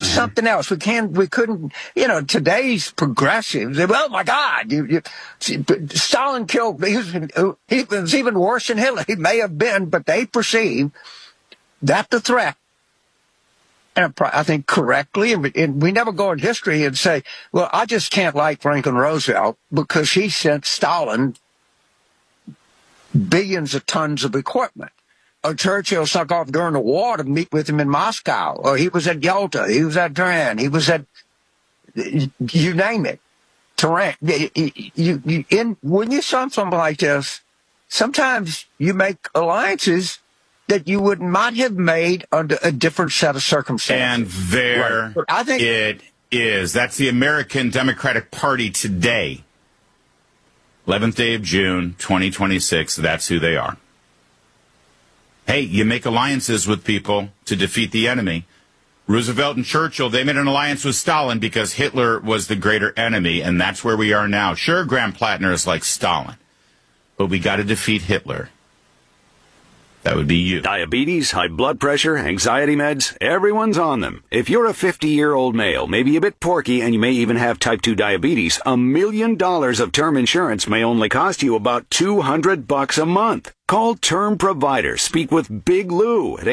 something else. We couldn't, today's progressives, oh my God, Stalin killed, he was even worse than Hitler. He may have been, but they perceive that the threat, and I think correctly, and we never go in history and say, well, I just can't like Franklin Roosevelt because he sent Stalin billions of tons of equipment. Or Churchill snuck off during the war to meet with him in Moscow. Or he was at Yalta. He was at Tehran. He was at, you name it, Tehran. When you saw something like this, sometimes you make alliances that you would not have made under a different set of circumstances. And there it is. That's the American Democratic Party today. 11th day of June, 2026. That's who they are. Hey, you make alliances with people to defeat the enemy. Roosevelt and Churchill, they made an alliance with Stalin because Hitler was the greater enemy, and that's where we are now. Sure, Graham Plattner is like Stalin, but we got to defeat Hitler. That would be you. Diabetes, high blood pressure, anxiety meds, everyone's on them. If you're a 50-year-old male, maybe a bit porky, and you may even have type 2 diabetes, $1 million of term insurance may only cost you about $200 a month. Call Term Provider. Speak with Big Lou at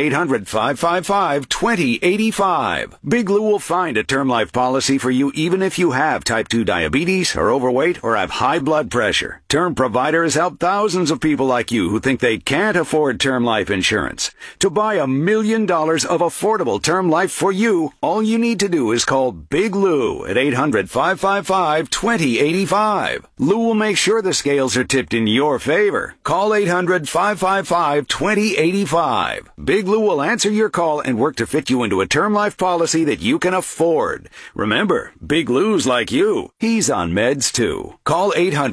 800-555-2085. Big Lou will find a term life policy for you even if you have type 2 diabetes, are overweight, or have high blood pressure. Term Provider has helped thousands of people like you who think they can't afford term life insurance. To buy $1 million of affordable term life for you, all you need to do is call Big Lou at 800-555-2085. Lou will make sure the scales are tipped in your favor. Call 800-555-2085. Big Lou will answer your call and work to fit you into a term life policy that you can afford. Remember, Big Lou's like you. He's on meds too. Call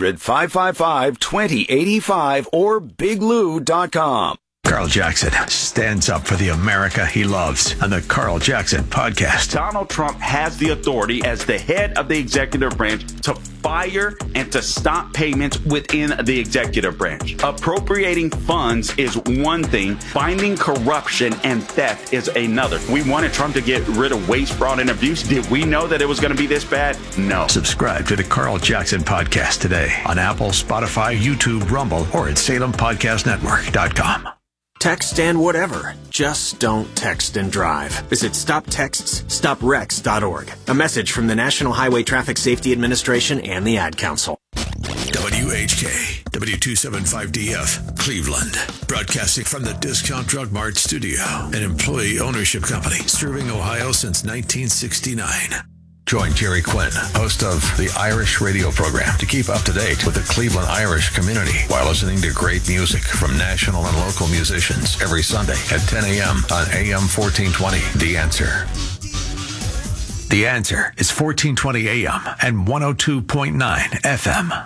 800-555-2085 or biglou.com. Carl Jackson stands up for the America he loves on the Carl Jackson podcast. Donald Trump has the authority as the head of the executive branch to fire and to stop payments within the executive branch. Appropriating funds is one thing. Finding corruption and theft is another. We wanted Trump to get rid of waste, fraud, and abuse. Did we know that it was going to be this bad? No. Subscribe to the Carl Jackson podcast today on Apple, Spotify, YouTube, Rumble, or at SalemPodcastNetwork.com. Text and whatever. Just don't text and drive. Visit StopTextsStopWrecks.org. A message from the National Highway Traffic Safety Administration and the Ad Council. WHK, W275DF, Cleveland. Broadcasting from the Discount Drug Mart studio, an employee ownership company serving Ohio since 1969. Join Jerry Quinn, host of the Irish radio program, to keep up to date with the Cleveland Irish community while listening to great music from national and local musicians every Sunday at 10 a.m. on AM 1420. The Answer. The Answer is 1420 AM and 102.9 FM.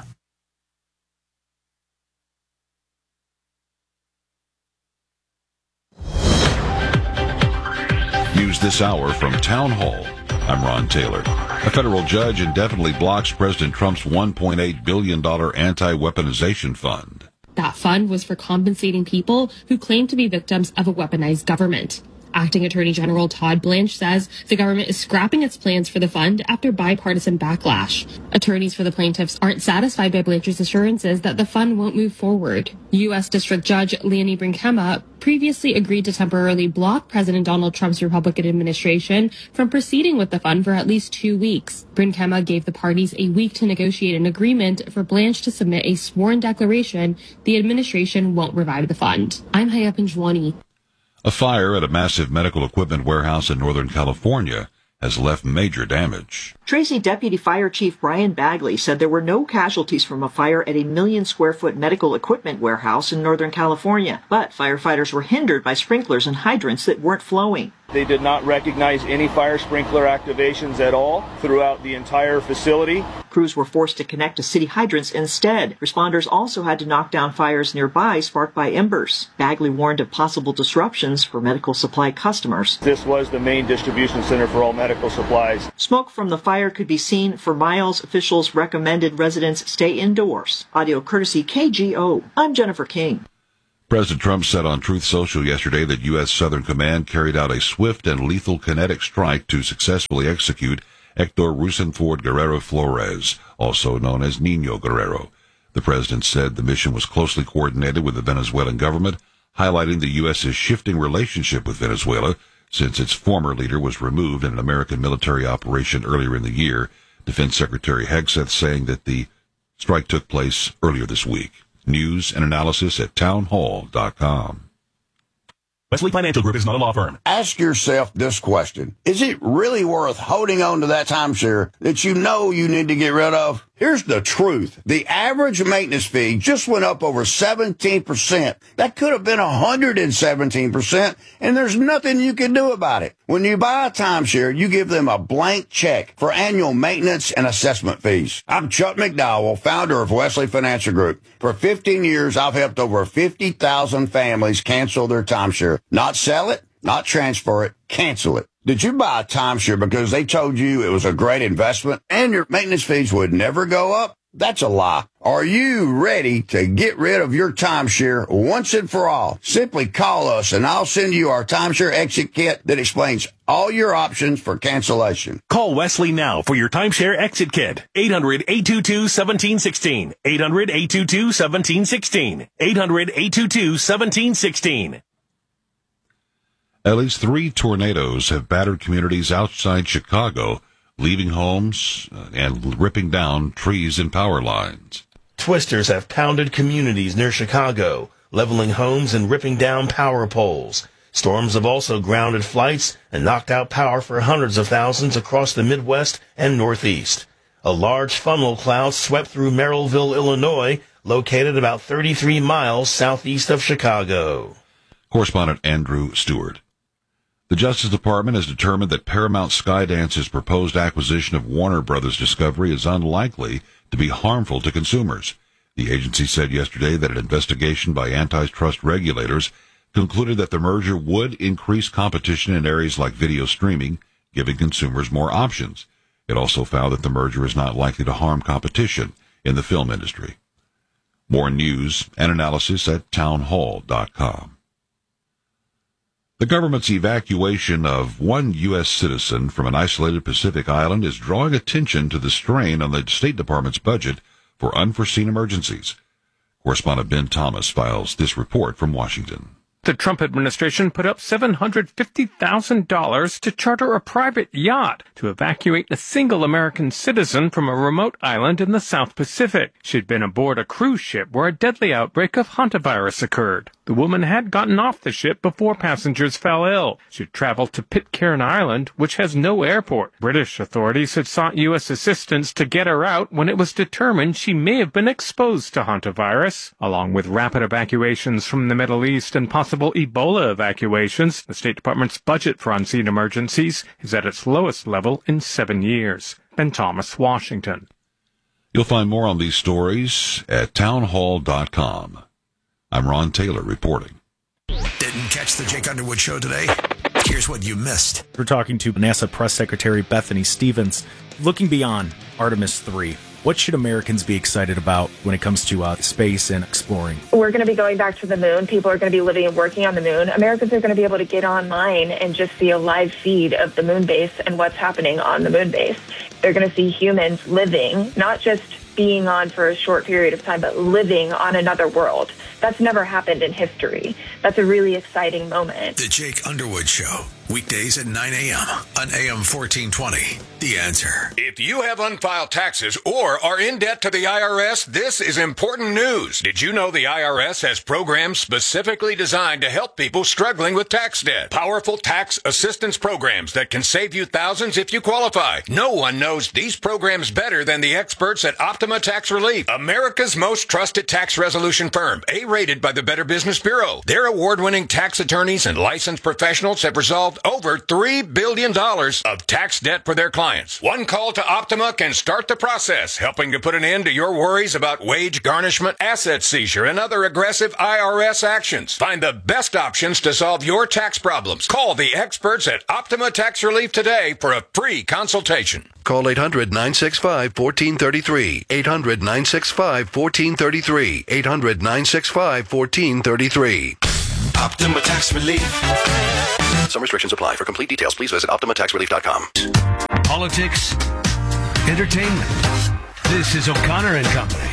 News this hour from Town Hall. I'm Ron Taylor. A federal judge indefinitely blocks President Trump's $1.8 billion anti-weaponization fund. That fund was for compensating people who claim to be victims of a weaponized government. Acting Attorney General Todd Blanche says the government is scrapping its plans for the fund after bipartisan backlash. Attorneys for the plaintiffs aren't satisfied by Blanche's assurances that the fund won't move forward. U.S. District Judge Leonie Brinkema previously agreed to temporarily block President Donald Trump's Republican administration from proceeding with the fund for at least 2 weeks. Brinkema gave the parties a week to negotiate an agreement for Blanche to submit a sworn declaration the administration won't revive the fund. I'm Hayat Pinjwani. A fire at a massive medical equipment warehouse in Northern California has left major damage. Tracy Deputy Fire Chief Brian Bagley said there were no casualties from a fire at a 1 million square foot medical equipment warehouse in Northern California, but firefighters were hindered by sprinklers and hydrants that weren't flowing. They did not recognize any fire sprinkler activations at all throughout the entire facility. Crews were forced to connect to city hydrants instead. Responders also had to knock down fires nearby sparked by embers. Bagley warned of possible disruptions for medical supply customers. This was the main distribution center for all medical supplies. Smoke from the fire could be seen for miles. Officials recommended residents stay indoors. Audio courtesy KGO. I'm Jennifer King. President Trump said on Truth Social yesterday that U.S. Southern Command carried out a swift and lethal kinetic strike to successfully execute Hector Rosenford Guerrero Flores, also known as Nino Guerrero. The president said the mission was closely coordinated with the Venezuelan government, highlighting the U.S.'s shifting relationship with Venezuela since its former leader was removed in an American military operation earlier in the year. Defense Secretary Hegseth saying that the strike took place earlier this week. News and analysis at townhall.com. Wesley Financial Group is not a law firm. Ask yourself this question. Is it really worth holding on to that timeshare that you know you need to get rid of? Here's the truth. The average maintenance fee just went up over 17%. That could have been 117%, and there's nothing you can do about it. When you buy a timeshare, you give them a blank check for annual maintenance and assessment fees. I'm Chuck McDowell, founder of Wesley Financial Group. For 15 years, I've helped over 50,000 families cancel their timeshare. Not sell it, not transfer it, cancel it. Did you buy a timeshare because they told you it was a great investment and your maintenance fees would never go up? That's a lie. Are you ready to get rid of your timeshare once and for all? Simply call us and I'll send you our timeshare exit kit that explains all your options for cancellation. Call Wesley now for your timeshare exit kit. 800-822-1716. 800-822-1716. 800-822-1716. At least 3 tornadoes have battered communities outside Chicago, leaving homes and ripping down trees and power lines. Twisters have pounded communities near Chicago, leveling homes and ripping down power poles. Storms have also grounded flights and knocked out power for hundreds of thousands across the Midwest and Northeast. A large funnel cloud swept through Merrillville, Illinois, located about 33 miles southeast of Chicago. Correspondent Andrew Stewart. The Justice Department has determined that Paramount Skydance's proposed acquisition of Warner Brothers Discovery is unlikely to be harmful to consumers. The agency said yesterday that an investigation by antitrust regulators concluded that the merger would increase competition in areas like video streaming, giving consumers more options. It also found that the merger is not likely to harm competition in the film industry. More news and analysis at townhall.com. The government's evacuation of one U.S. citizen from an isolated Pacific island is drawing attention to the strain on the State Department's budget for unforeseen emergencies. Correspondent Ben Thomas files this report from Washington. The Trump administration put up $750,000 to charter a private yacht to evacuate a single American citizen from a remote island in the South Pacific. She'd been aboard a cruise ship where a deadly outbreak of hantavirus occurred. The woman had gotten off the ship before passengers fell ill. She'd traveled to Pitcairn Island, which has no airport. British authorities had sought U.S. assistance to get her out when it was determined she may have been exposed to hantavirus. Along with rapid evacuations from the Middle East and possible Ebola evacuations, the State Department's budget for unseen emergencies is at its lowest level in 7 years. Ben Thomas, Washington. You'll find more on these stories at townhall.com. I'm Ron Taylor reporting. Didn't catch the Jake Underwood show today? Here's what you missed. We're talking to NASA Press Secretary Bethany Stevens. Looking beyond Artemis 3, what should Americans be excited about when it comes to space and exploring? We're going to be going back to the moon. People are going to be living and working on the moon. Americans are going to be able to get online and just see a live feed of the moon base and what's happening on the moon base. They're going to see humans living, not just being on for a short period of time, but living on another world. That's never happened in history. That's a really exciting moment. The Jake Underwood Show, weekdays at 9 a.m. on AM 1420. The Answer. If you have unfiled taxes or are in debt to the IRS, this is important news. Did you know the IRS has programs specifically designed to help people struggling with tax debt? Powerful tax assistance programs that can save you thousands if you qualify. No one knows these programs better than the experts at Optima Tax Relief, America's most trusted tax resolution firm, A-rated by the Better Business Bureau. Their award-winning tax attorneys and licensed professionals have resolved over $3 billion of tax debt for their clients. One call to Optima can start the process, helping to put an end to your worries about wage garnishment, asset seizure, and other aggressive IRS actions. Find the best options to solve your tax problems. Call the experts at Optima Tax Relief today for a free consultation. Call 800-965-1433. 800-965-1433. 800-965-1433. Optima Tax Relief. Some restrictions apply. For complete details, please visit OptimaTaxRelief.com. Politics. Entertainment. This is O'Connor and Company.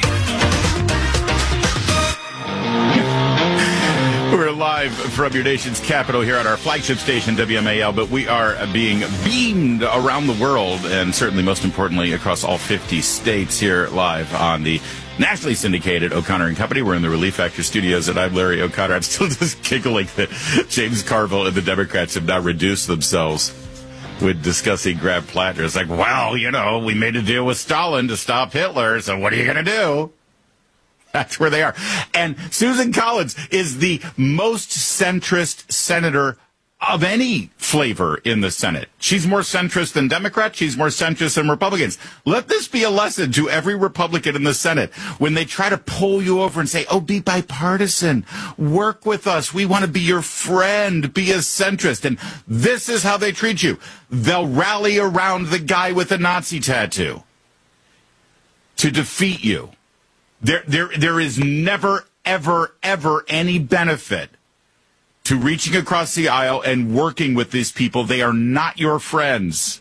We're live from your nation's capital here at our flagship station, WMAL, but we are being beamed around the world and certainly most importantly across all 50 states here live on the nationally syndicated O'Connor and Company. We're in the Relief Factor studios, and I'm Larry O'Connor. I'm still just giggling that James Carville and the Democrats have now reduced themselves with discussing Graham Plattner. It's like, well, you know, we made a deal with Stalin to stop Hitler, so what are you going to do? That's where they are. And Susan Collins is the most centrist senator of any flavor in the Senate. She's more centrist than Democrats. She's more centrist than Republicans. Let this be a lesson to every Republican in the Senate. When they try to pull you over and say, oh, be bipartisan, work with us, we want to be your friend, be a centrist. And this is how they treat you. They'll rally around the guy with a Nazi tattoo to defeat you. There is never, ever, ever any benefit to reaching across the aisle and working with these people. They are not your friends.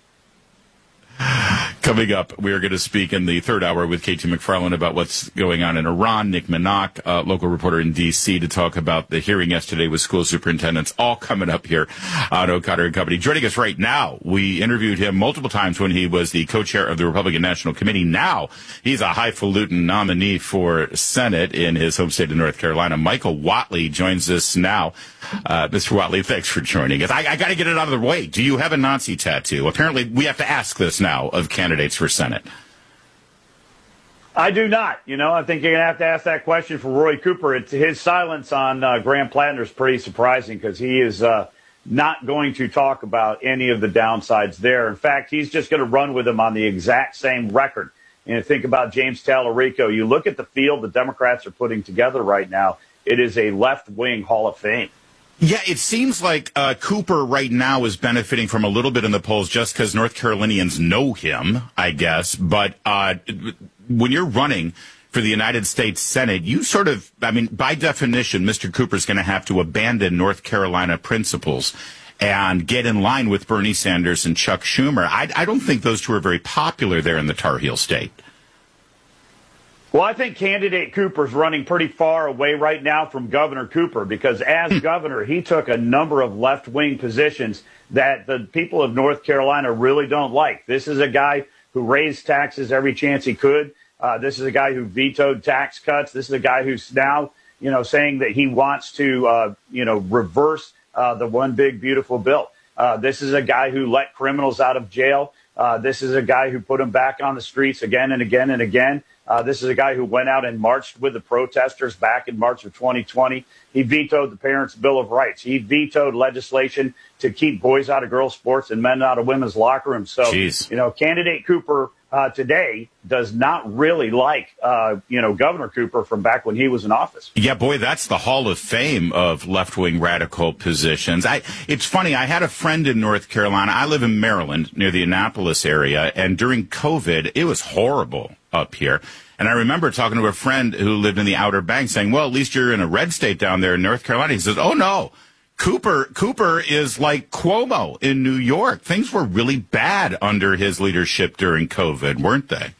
Coming up, we are going to speak in the third hour with Katie McFarland about what's going on in Iran. Nick Minock, local reporter in D.C., to talk about the hearing yesterday with school superintendents, all coming up here on O'Connor and Company. Joining us right now, we interviewed him multiple times when he was the co-chair of the Republican National Committee. Now, he's a highfalutin nominee for Senate in his home state of North Carolina. Michael Whatley joins us now. Mr. Whatley, thanks for joining us. I got to get it out of the way. Do you have a Nazi tattoo? Apparently, we have to ask this now of candidates for Senate. I do not. You know, I think you're going to have to ask that question for Roy Cooper. His silence on Graham Plattner is pretty surprising because he is not going to talk about any of the downsides there. In fact, he's just going to run with him on the exact same record. And think about James Talarico. You look at the field the Democrats are putting together right now, it is a left-wing Hall of Fame. Yeah, it seems like Cooper right now is benefiting from a little bit in the polls just because North Carolinians know him, I guess. But when you're running for the United States Senate, you sort of, I mean, by definition, Mr. Cooper's going to have to abandon North Carolina principles and get in line with Bernie Sanders and Chuck Schumer. I don't think those two are very popular there in the Tar Heel state. Well, I think candidate Cooper's running pretty far away right now from Governor Cooper because as governor, he took a number of left-wing positions that the people of North Carolina really don't like. This is a guy who raised taxes every chance he could. This is a guy who vetoed tax cuts. This is a guy who's now, saying that he wants to, reverse the one big beautiful bill. This is a guy who let criminals out of jail. This is a guy who put them back on the streets again and again and again. This is a guy who went out and marched with the protesters back in March of 2020. He vetoed the Parents' Bill of Rights. He vetoed legislation to keep boys out of girls' sports and men out of women's locker rooms. So, candidate Cooper today does not really like, Governor Cooper from back when he was in office. Yeah, boy, that's the Hall of Fame of left-wing radical positions. It's funny. I had a friend in North Carolina. I live in Maryland near the Annapolis area, and during COVID, it was horrible up here. And I remember talking to a friend who lived in the Outer Banks saying, well, at least you're in a red state down there in North Carolina. He says, oh, no, Cooper is like Cuomo in New York. Things were really bad under his leadership during COVID, weren't they?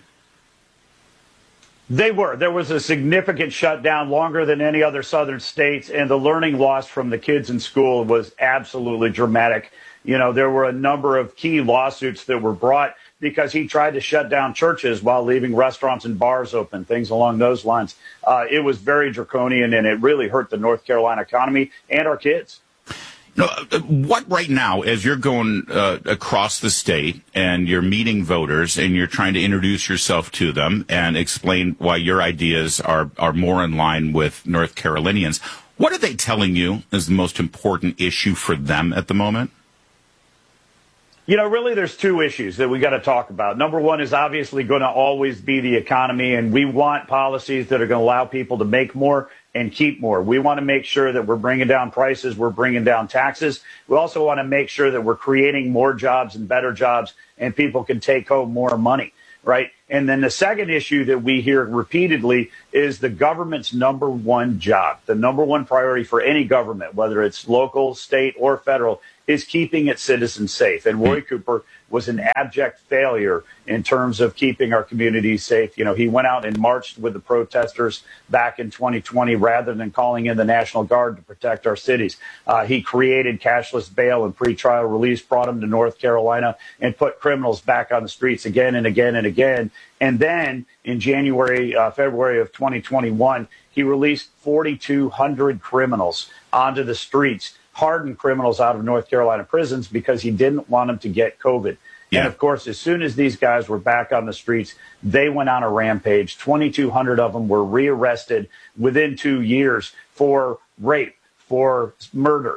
They were. There was a significant shutdown longer than any other southern states, and the learning loss from the kids in school was absolutely dramatic. There were a number of key lawsuits that were brought because he tried to shut down churches while leaving restaurants and bars open, things along those lines. It was very draconian, and it really hurt the North Carolina economy and our kids. What right now, as you're going across the state and you're meeting voters and you're trying to introduce yourself to them and explain why your ideas are more in line with North Carolinians, what are they telling you is the most important issue for them at the moment? Really, there's two issues that we got to talk about. Number one is obviously going to always be the economy, and we want policies that are going to allow people to make more, and keep more. We want to make sure that we're bringing down prices, we're bringing down taxes. We also want to make sure that we're creating more jobs and better jobs, and people can take home more money, right? And then the second issue that we hear repeatedly is the government's number one job. The number one priority for any government, whether it's local, state, or federal, is keeping its citizens safe. And Roy Cooper was an abject failure in terms of keeping our communities safe. You know, he went out and marched with the protesters back in 2020 rather than calling in the National Guard to protect our cities. He created cashless bail and pretrial release, brought them to North Carolina, and put criminals back on the streets again and again and again. And then in February of 2021, he released 4,200 criminals onto the streets, hardened criminals out of North Carolina prisons because he didn't want them to get COVID. Yeah. And of course, as soon as these guys were back on the streets, they went on a rampage. 2,200 of them were rearrested within 2 years for rape, for murder,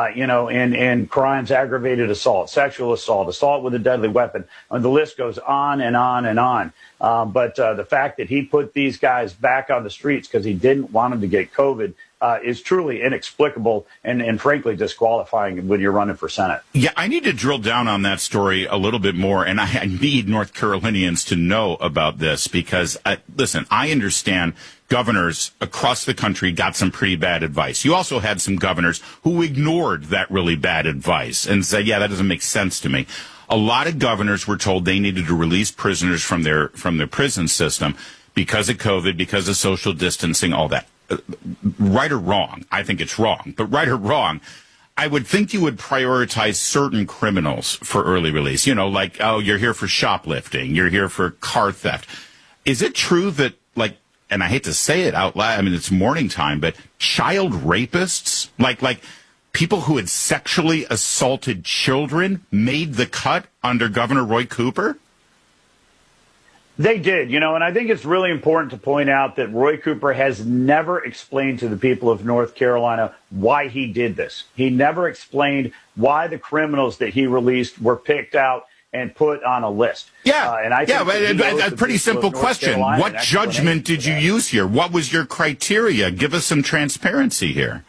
and crimes, aggravated assault, sexual assault with a deadly weapon. And the list goes on and on and on. But the fact that he put these guys back on the streets because he didn't want them to get COVID is truly inexplicable and frankly disqualifying when you're running for Senate. Yeah, I need to drill down on that story a little bit more, and I need North Carolinians to know about this because, listen, I understand governors across the country got some pretty bad advice. You also had some governors who ignored that really bad advice and said, yeah, that doesn't make sense to me. A lot of governors were told they needed to release prisoners from their prison system because of COVID, because of social distancing, all that. Right or wrong, I think it's wrong, but right or wrong, I would think you would prioritize certain criminals for early release. You know, like, oh, you're here for shoplifting, you're here for car theft. Is it true that, like, and I hate to say it out loud, I mean, it's morning time, but child rapists, like people who had sexually assaulted children made the cut under Governor Roy Cooper? They did, and I think it's really important to point out that Roy Cooper has never explained to the people of North Carolina why he did this. He never explained why the criminals that he released were picked out and put on a list. Yeah, and I think a pretty simple question. What judgment did you use here? What was your criteria? Give us some transparency here.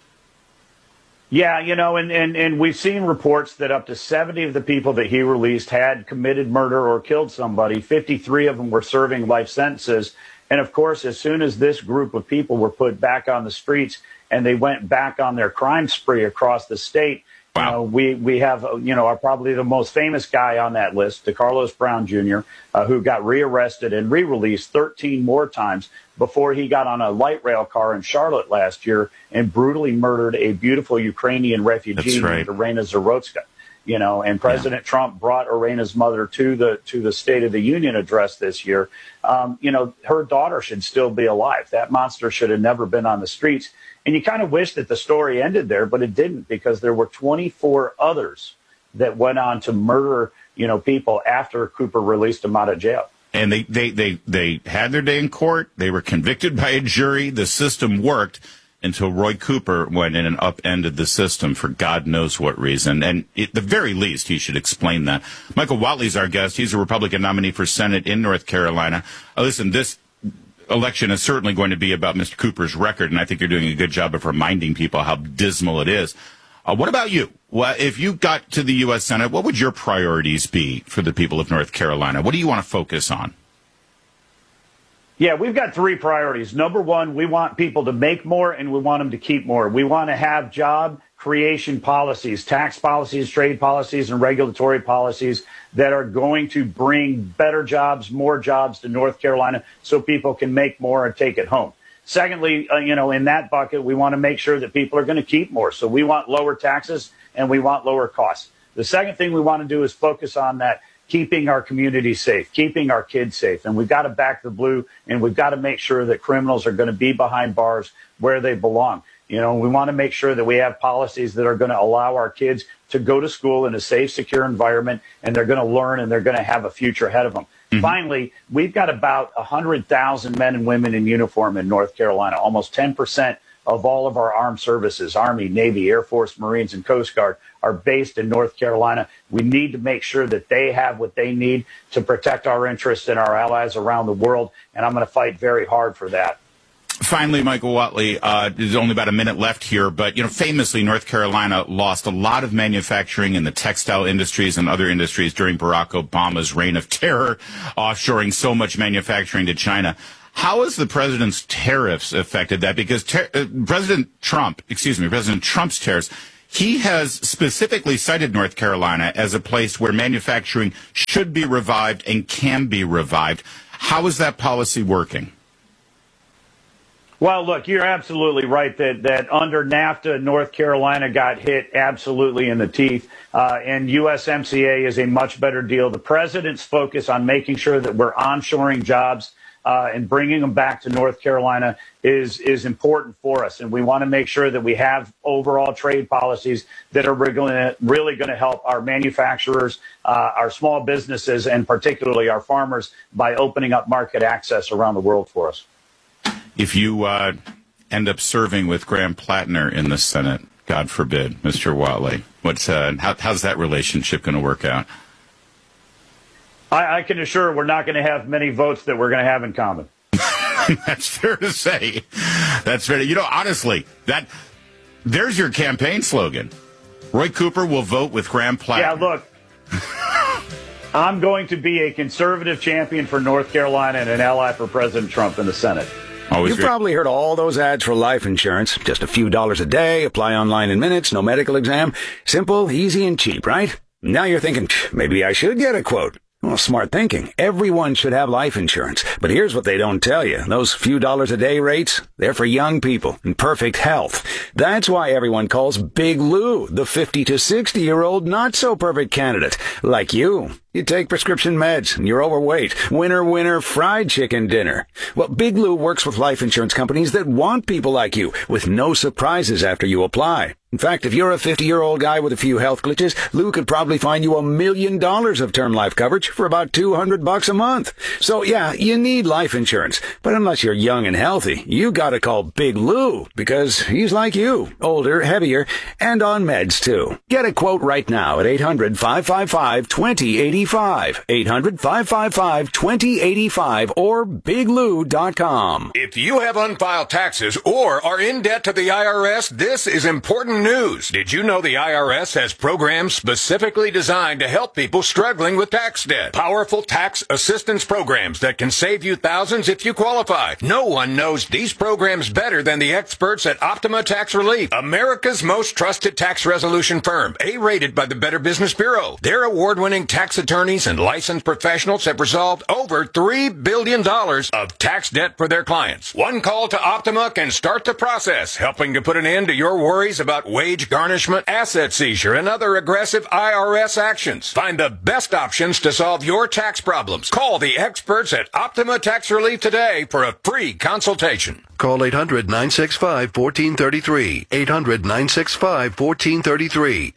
Yeah, and we've seen reports that up to 70 of the people that he released had committed murder or killed somebody. 53 of them were serving life sentences. And of course, as soon as this group of people were put back on the streets and they went back on their crime spree across the state, wow. We have, our probably the most famous guy on that list, DeCarlos Brown Jr., who got rearrested and re-released 13 more times before he got on a light rail car in Charlotte last year and brutally murdered a beautiful Ukrainian refugee named Irina Zarotska. And President Trump brought Irina's mother to the State of the Union address this year. Her daughter should still be alive. That monster should have never been on the streets. And you kind of wish that the story ended there, but it didn't, because there were 24 others that went on to murder, people after Cooper released them out of jail. And they had their day in court. They were convicted by a jury. The system worked until Roy Cooper went in and upended the system for God knows what reason. And at the very least, he should explain that. Michael Whatley's our guest. He's a Republican nominee for Senate in North Carolina. Listen, this election is certainly going to be about Mr. Cooper's record, and I think you're doing a good job of reminding people how dismal it is. What about you? Well, if you got to the U.S. Senate, what would your priorities be for the people of North Carolina? What do you want to focus on? Yeah, we've got three priorities. Number one, we want people to make more and we want them to keep more. We want to have job creation policies, tax policies, trade policies, and regulatory policies that are going to bring better jobs, more jobs to North Carolina so people can make more and take it home. Secondly, in that bucket, we want to make sure that people are going to keep more. So we want lower taxes and we want lower costs. The second thing we want to do is focus on that, keeping our community safe, keeping our kids safe. And we've got to back the blue, and we've got to make sure that criminals are going to be behind bars where they belong. We want to make sure that we have policies that are going to allow our kids to go to school in a safe, secure environment, and they're going to learn and they're going to have a future ahead of them. Mm-hmm. Finally, we've got about 100,000 men and women in uniform in North Carolina. Almost 10% of all of our armed services, Army, Navy, Air Force, Marines, and Coast Guard, are based in North Carolina. We need to make sure that they have what they need to protect our interests and our allies around the world, and I'm going to fight very hard for that. Finally, Michael Watley, there's only about a minute left here, but, famously, North Carolina lost a lot of manufacturing in the textile industries and other industries during Barack Obama's reign of terror, offshoring so much manufacturing to China. How has the president's tariffs affected that? Because President Trump's tariffs, he has specifically cited North Carolina as a place where manufacturing should be revived and can be revived. How is that policy working? Well, look, you're absolutely right that under NAFTA, North Carolina got hit absolutely in the teeth, and USMCA is a much better deal. The president's focus on making sure that we're onshoring jobs and bringing them back to North Carolina is important for us, and we want to make sure that we have overall trade policies that are really going to help our manufacturers, our small businesses, and particularly our farmers by opening up market access around the world for us. If you end up serving with Graham Plattner in the Senate, God forbid, Mr. Watley, how's that relationship going to work out? I can assure we're not going to have many votes that we're going to have in common. That's fair to say. That's fair. Honestly, there's your campaign slogan. Roy Cooper will vote with Graham Plattner. Yeah, look. I'm going to be a conservative champion for North Carolina and an ally for President Trump in the Senate. You've probably heard all those ads for life insurance. Just a few dollars a day, apply online in minutes, no medical exam. Simple, easy, and cheap, right? Now you're thinking, maybe I should get a quote. Well, smart thinking. Everyone should have life insurance. But here's what they don't tell you. Those few dollars a day rates, they're for young people in perfect health. That's why everyone calls Big Lou the 50 to 60-year-old not-so-perfect candidate. Like you. You take prescription meds, and you're overweight. Winner, fried chicken dinner. Well, Big Lou works with life insurance companies that want people like you, with no surprises after you apply. In fact, if you're a 50-year-old guy with a few health glitches, Lou could probably find you $1 million of term life coverage for about $200 a month. So, yeah, you need life insurance. But unless you're young and healthy, you gotta call Big Lou, because he's like you, older, heavier, and on meds, too. Get a quote right now at 800-555-2085. 800-555-2085 or biglou.com. If you have unfiled taxes or are in debt to the IRS, this is important news. Did you know the IRS has programs specifically designed to help people struggling with tax debt? Powerful tax assistance programs that can save you thousands if you qualify. No one knows these programs better than the experts at Optima Tax Relief, America's most trusted tax resolution firm, A-rated by the Better Business Bureau. Their award-winning tax attorneys and licensed professionals have resolved over $3 billion of tax debt for their clients. One call to Optima can start the process, helping to put an end to your worries about wage garnishment, asset seizure, and other aggressive IRS actions. Find the best options to solve your tax problems. Call the experts at Optima Tax Relief today for a free consultation. Call 800-965-1433. 800-965-1433.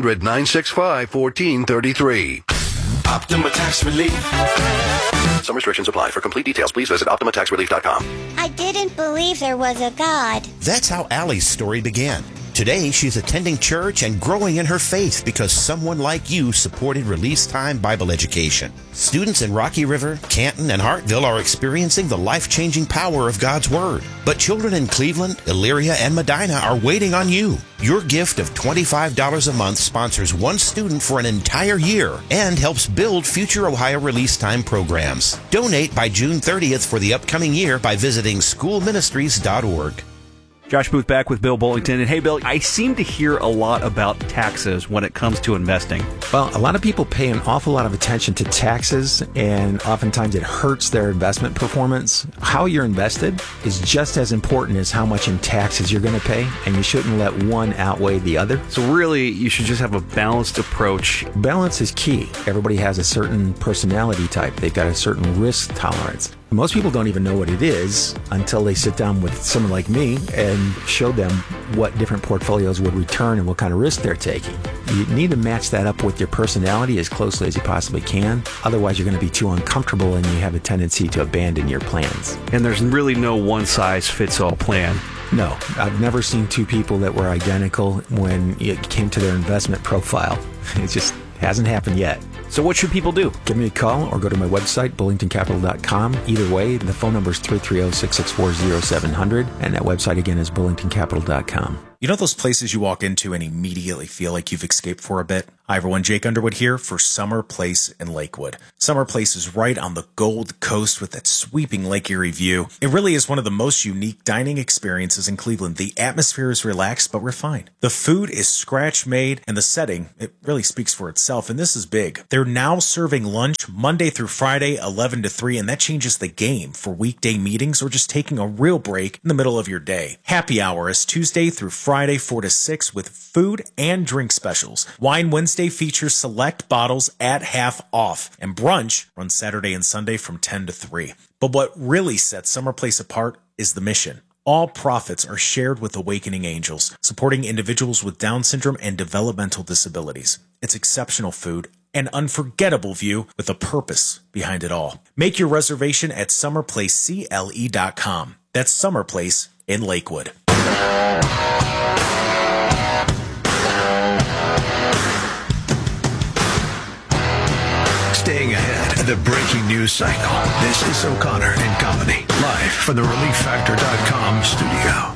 800-965-1433. Optima Tax Relief. Some restrictions apply. For complete details, please visit OptimaTaxRelief.com. I didn't believe there was a God. That's how Allie's story began. Today, she's attending church and growing in her faith because someone like you supported Release Time Bible Education. Students in Rocky River, Canton, and Hartville are experiencing the life-changing power of God's Word. But children in Cleveland, Elyria, and Medina are waiting on you. Your gift of $25 a month sponsors one student for an entire year and helps build future Ohio Release Time programs. Donate by June 30th for the upcoming year by visiting schoolministries.org. Josh Booth back with Bill Bullington. And hey, Bill, I seem to hear a lot about taxes when it comes to investing. Well, a lot of people pay an awful lot of attention to taxes, and oftentimes it hurts their investment performance. How you're invested is just as important as how much in taxes you're going to pay, and you shouldn't let one outweigh the other. So really, you should just have a balanced approach. Balance is key. Everybody has a certain personality type. They've got a certain risk tolerance. Most people don't even know what it is until they sit down with someone like me and show them what different portfolios would return and what kind of risk they're taking. You need to match that up with your personality as closely as you possibly can. Otherwise, you're going to be too uncomfortable and you have a tendency to abandon your plans. And there's really no one-size-fits-all plan. No, I've never seen two people that were identical when it came to their investment profile. It just hasn't happened yet. So what should people do? Give me a call or go to my website, bullingtoncapital.com. Either way, the phone number is 330-664-0700, and that website again is bullingtoncapital.com. You know those places you walk into and immediately feel like you've escaped for a bit? Hi everyone, Jake Underwood here for Summer Place in Lakewood. Summer Place is right on the Gold Coast with that sweeping Lake Erie view. It really is one of the most unique dining experiences in Cleveland. The atmosphere is relaxed but refined. The food is scratch-made, and the setting, it really speaks for itself, and this is big. They're now serving lunch Monday through Friday, 11 to 3, and that changes the game for weekday meetings or just taking a real break in the middle of your day. Happy hour is Tuesday through Friday, 4 to 6, with food and drink specials. Wine Wednesday features select bottles at half off, and brunch runs Saturday and Sunday from 10 to 3. But what really sets Summer Place apart is the mission. All profits are shared with Awakening Angels, supporting individuals with Down syndrome and developmental disabilities. It's exceptional food, an unforgettable view with a purpose behind it all. Make your reservation at summerplacecle.com. That's Summer Place in Lakewood. Staying ahead of the breaking news cycle. This is O'Connor and Company, live from the ReliefFactor.com studio.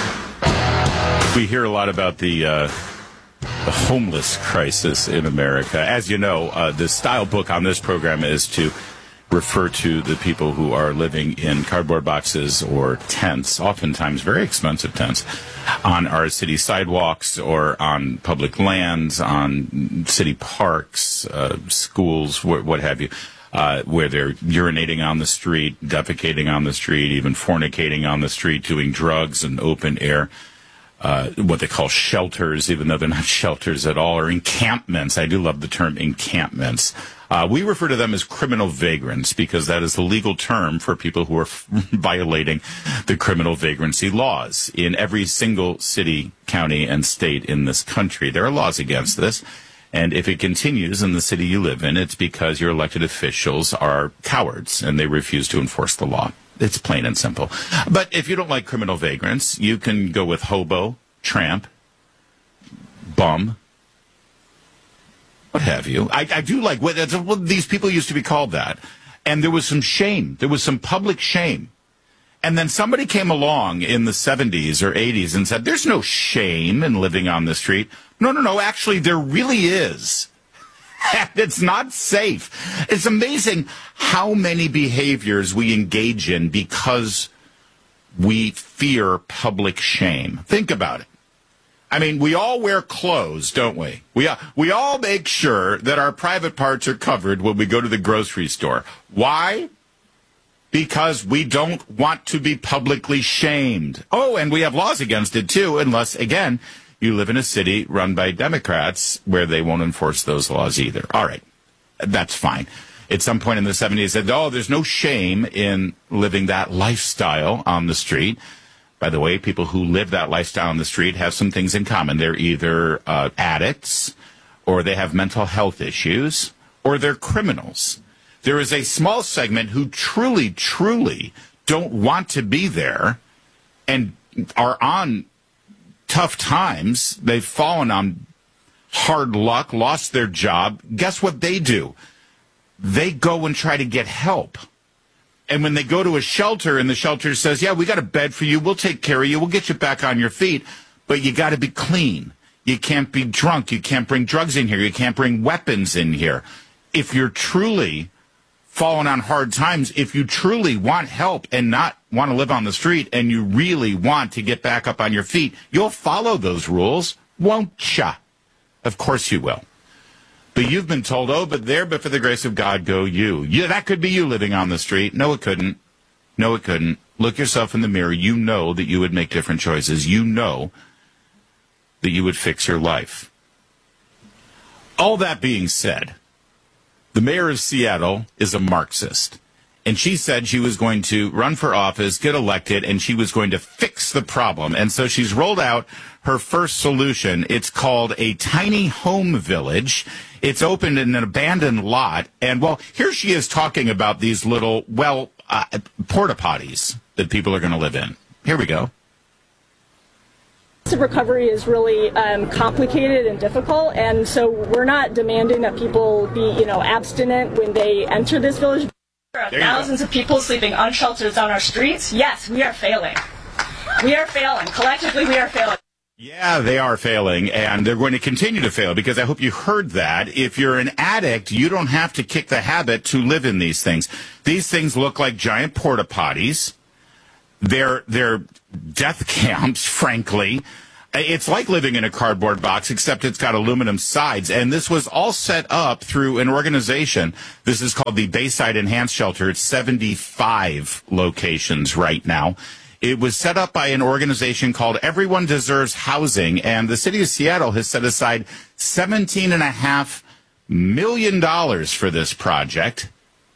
We hear a lot about the homeless crisis in America. As you know, the style book on this program is to refer to the people who are living in cardboard boxes or tents, oftentimes very expensive tents, on our city sidewalks or on public lands, on city parks, schools, what have you, where they're urinating on the street, defecating on the street, even fornicating on the street, doing drugs in open air. What they call shelters, even though they're not shelters at all, or encampments. I do love the term encampments. We refer to them as criminal vagrants because that is the legal term for people who are violating the criminal vagrancy laws. In every single city, county, and state in this country, there are laws against this. And if it continues in the city you live in, it's because your elected officials are cowards and they refuse to enforce the law. It's plain and simple. But if you don't like criminal vagrants, you can go with hobo, tramp, bum, what have you. I do like what these people used to be called that. And there was some shame. There was some public shame. And then somebody came along in the 70s or 80s and said, there's no shame in living on the street. No, actually, there really is. And it's not safe. It's amazing how many behaviors we engage in because we fear public shame. Think about it. I mean, we all wear clothes, don't we? We all make sure that our private parts are covered when we go to the grocery store. Why? Because we don't want to be publicly shamed. Oh, and we have laws against it, too, unless, again, you live in a city run by Democrats where they won't enforce those laws either. All right, that's fine. At some point in the 70s, they said, there's no shame in living that lifestyle on the street. By the way, people who live that lifestyle on the street have some things in common. They're either addicts, or they have mental health issues, or they're criminals. There is a small segment who truly, truly don't want to be there and are on tough times. They've fallen on hard luck, lost their job. Guess what they do? They go and try to get help. And when they go to a shelter and the shelter says, yeah, we got a bed for you, we'll take care of you, we'll get you back on your feet, but you got to be clean. You can't be drunk. You can't bring drugs in here. You can't bring weapons in here. If you're truly fallen on hard times, if you truly want help and not want to live on the street and you really want to get back up on your feet, you'll follow those rules, won't ya? Of course you will. But you've been told, but for the grace of God, go you. That could be you living on the street. No, it couldn't. No, it couldn't. Look yourself in the mirror. You know that you would make different choices. You know that you would fix your life. All that being said, the mayor of Seattle is a Marxist. And she said she was going to run for office, get elected, and she was going to fix the problem. And so she's rolled out her first solution. It's called a tiny home village. It's opened in an abandoned lot. And, here she is talking about these little, porta potties that people are going to live in. Here we go. Recovery is really complicated and difficult, and so we're not demanding that people be, abstinent when they enter this village. There are thousands of people sleeping unsheltered on our streets. Yes, we are failing. We are failing. Collectively, we are failing. Yeah, they are failing, and they're going to continue to fail, because I hope you heard that. If you're an addict, you don't have to kick the habit to live in these things. These things look like giant porta potties. They're death camps, frankly. It's like living in a cardboard box, except it's got aluminum sides. And this was all set up through an organization. This is called the Bayside Enhanced Shelter. It's 75 locations right now. It was set up by an organization called Everyone Deserves Housing. And the city of Seattle has set aside $17.5 million for this project.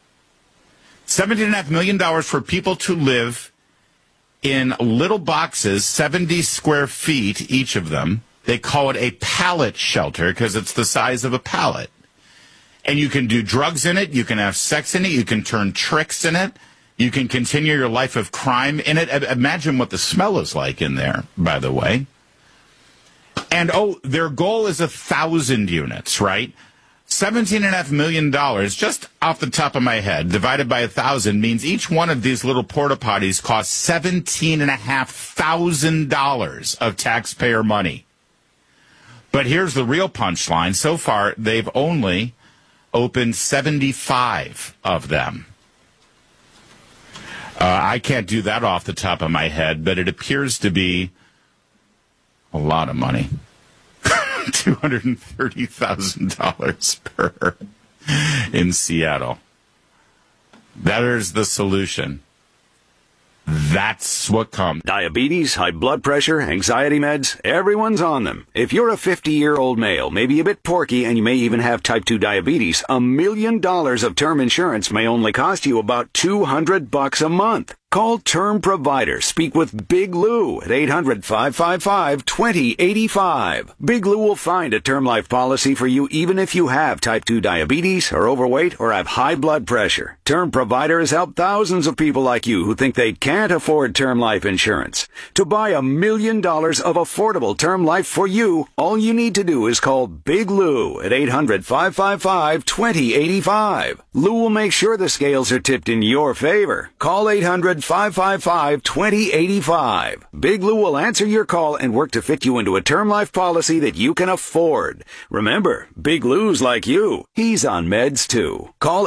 $17.5 million for people to live in little boxes, 70 square feet, each of them. They call it a pallet shelter because it's the size of a pallet. And you can do drugs in it. You can have sex in it. You can turn tricks in it. You can continue your life of crime in it. Imagine what the smell is like in there, by the way. And, their goal is 1,000 units, right? $17.5 million, just off the top of my head, divided by 1,000 means each one of these little porta potties costs $17,500 of taxpayer money. But here's the real punchline. So far, they've only opened 75 of them. I can't do that off the top of my head, but it appears to be a lot of money. $230,000 per in Seattle. That is the solution. That's what comes. Diabetes, high blood pressure, anxiety meds, everyone's on them. If you're a 50-year-old male, maybe a bit porky, and you may even have type 2 diabetes, $1 million of term insurance may only cost you about $200 a month. Call Term Provider. Speak with Big Lou at 800-555-2085. Big Lou will find a term life policy for you even if you have type 2 diabetes, are overweight, or have high blood pressure. Term Provider has helped thousands of people like you who think they can't afford term life insurance. To buy $1 million of affordable term life for you, all you need to do is call Big Lou at 800-555-2085. Lou will make sure the scales are tipped in your favor. Call 800-555-2085. Big Lou will answer your call and work to fit you into a term life policy that you can afford. Remember, Big Lou's like you. He's on meds too. Call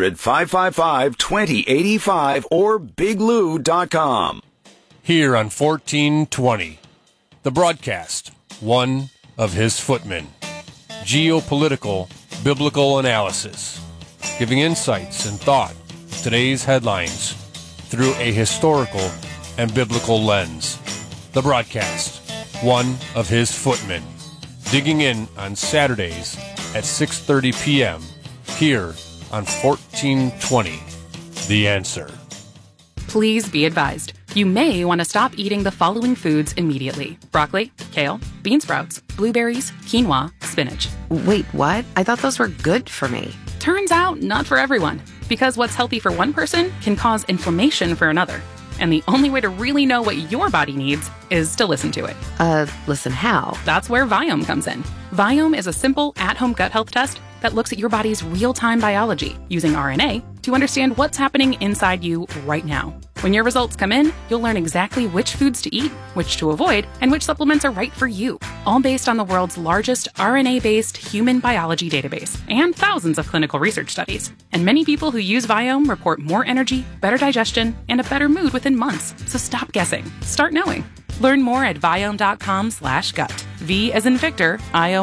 800-555-2085 or biglou.com. Here on 1420, the broadcast, one of his footmen. Geopolitical, biblical analysis, giving insights and thought to today's headlines through a historical and biblical lens. The broadcast, one of his footmen, digging in on Saturdays at 6:30 p.m. here on 1420, The Answer. Please be advised, you may want to stop eating the following foods immediately: broccoli, kale, bean sprouts, blueberries, quinoa, spinach. Wait, what? I thought those were good for me. Turns out, not for everyone. Because what's healthy for one person can cause inflammation for another. And the only way to really know what your body needs is to listen to it. Listen how? That's where Viome comes in. Viome is a simple, at-home gut health test that looks at your body's real-time biology using RNA to understand what's happening inside you right now. When your results come in, you'll learn exactly which foods to eat, which to avoid, and which supplements are right for you. All based on the world's largest RNA-based human biology database and thousands of clinical research studies. And many people who use Viome report more energy, better digestion, and a better mood within months. So stop guessing. Start knowing. Learn more at Viome.com/gut. V as in Victor,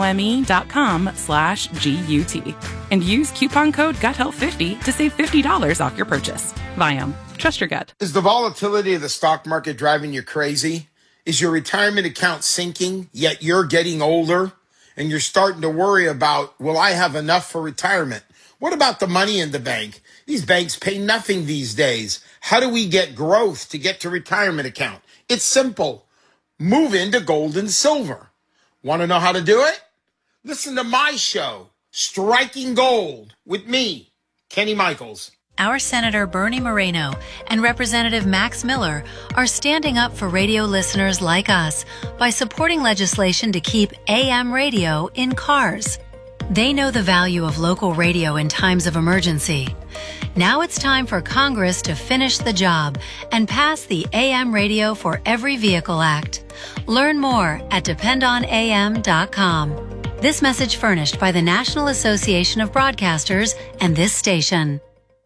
IOME.com/GUT. And use coupon code GUTHEALTH50 to save $50 off your purchase. Viome. Trust your gut. Is the volatility of the stock market driving you crazy? Is your retirement account sinking, yet you're getting older and you're starting to worry about, will I have enough for retirement? What about the money in the bank? These banks pay nothing these days. How do we get growth to get to retirement account? It's simple. Move into gold and silver. Want to know how to do it? Listen to my show, Striking Gold, with me, Kenny Michaels. Our Senator Bernie Moreno and Representative Max Miller are standing up for radio listeners like us by supporting legislation to keep AM radio in cars. They know the value of local radio in times of emergency. Now it's time for Congress to finish the job and pass the AM Radio for Every Vehicle Act. Learn more at dependonam.com. This message furnished by the National Association of Broadcasters and this station.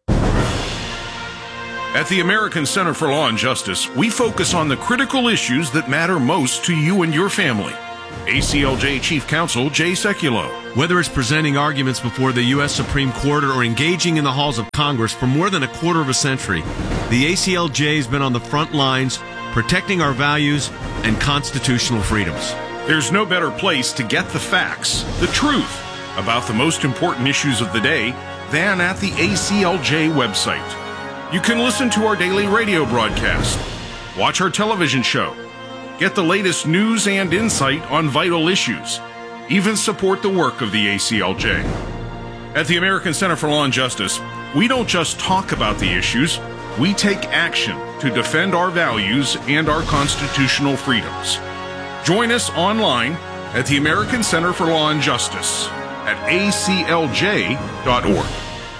At the American Center for Law and Justice, we focus on the critical issues that matter most to you and your family. ACLJ Chief Counsel Jay Sekulow. Whether it's presenting arguments before the U.S. Supreme Court or engaging in the halls of Congress for more than a quarter of a century, the ACLJ has been on the front lines protecting our values and constitutional freedoms. There's no better place to get the facts, the truth, about the most important issues of the day than at the ACLJ website. You can listen to our daily radio broadcast, watch our television show, get the latest news and insight on vital issues, even support the work of the ACLJ. At the American Center for Law and Justice, we don't just talk about the issues, we take action to defend our values and our constitutional freedoms. Join us online at the American Center for Law and Justice at aclj.org.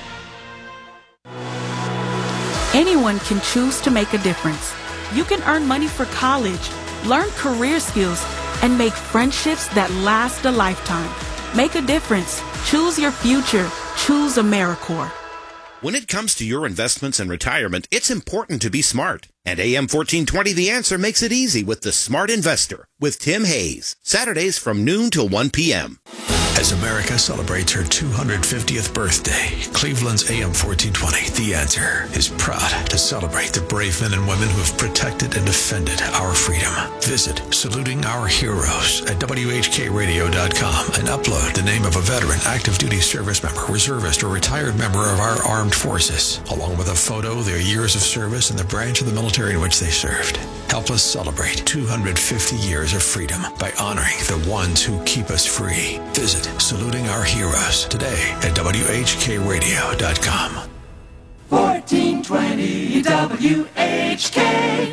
Anyone can choose to make a difference. You can earn money for college, learn career skills, and make friendships that last a lifetime. Make a difference. Choose your future. Choose AmeriCorps. When it comes to your investments and retirement, it's important to be smart. And AM 1420 The Answer makes it easy with The Smart Investor with Tim Hayes. Saturdays from noon till 1 p.m. As America celebrates her 250th birthday, Cleveland's AM 1420, The Answer, is proud to celebrate the brave men and women who have protected and defended our freedom. Visit Saluting Our Heroes at WHKRadio.com and upload the name of a veteran, active duty service member, reservist, or retired member of our armed forces, along with a photo, their years of service, and the branch of the military in which they served. Help us celebrate 250 years of freedom by honoring the ones who keep us free. Visit Saluting Our Heroes today at WHKRadio.com. 1420 WHK.